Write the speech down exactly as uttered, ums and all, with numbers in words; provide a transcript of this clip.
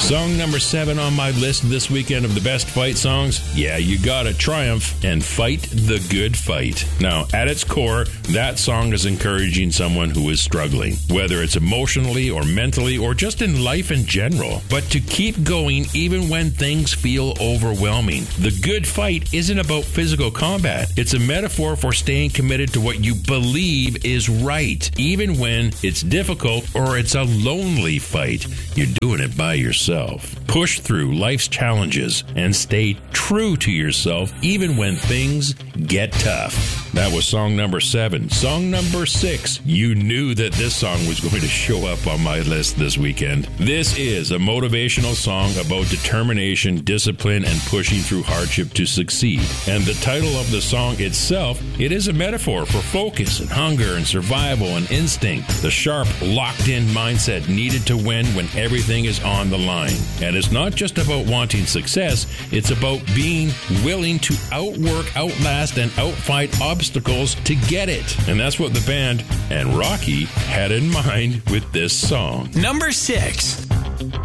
Song number seven on my list this weekend of the best fight songs. Yeah, you gotta triumph and fight the good fight. Now, at its core, that song is encouraging someone who is struggling, whether it's emotionally or mentally or just in life in general. But to keep going even when things feel overwhelming. The good fight isn't about physical combat. It's a metaphor for staying committed to what you believe is right, even when it's difficult or it's a lonely fight. You're doing it by yourself. Push through life's challenges and stay true to yourself even when things get tough. That was song number seven. Song number six. You knew that this song was going to show up on my list this weekend. This is a motivational song about determination, discipline, and pushing through hardship to succeed. And the title of the song itself, it is a metaphor for focus and hunger and survival and instinct. The sharp, locked-in mindset needed to win when everything is on the line. And it's not just about wanting success, it's about being willing to outwork, outlast, and outfight obstacles to get it. And that's what the band and Rocky had in mind with this song. Number six.